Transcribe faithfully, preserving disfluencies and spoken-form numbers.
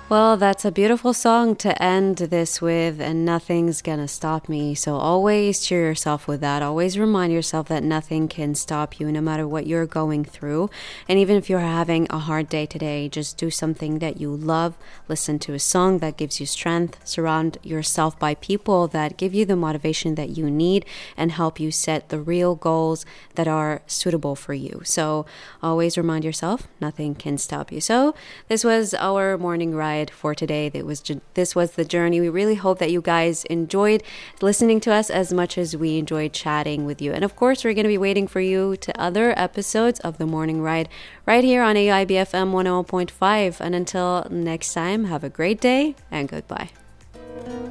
Well, that's a beautiful song to end this with, and nothing's gonna stop me. So always cheer yourself with that. Always remind yourself that nothing can stop you, no matter what you're going through. And even if you're having a hard day today, just do something that you love. Listen to a song that gives you strength. Surround yourself by people that give you the motivation that you need and help you set the real goals that are suitable for you. So always remind yourself, nothing can stop you. So this was our morning ride for today. That was ju- this was the journey. We really hope that you guys enjoyed listening to us as much as we enjoyed chatting with you. And of course, we're going to be waiting for you to other episodes of the morning ride right here on A I B F M one oh one point five. And until next time, have a great day and goodbye.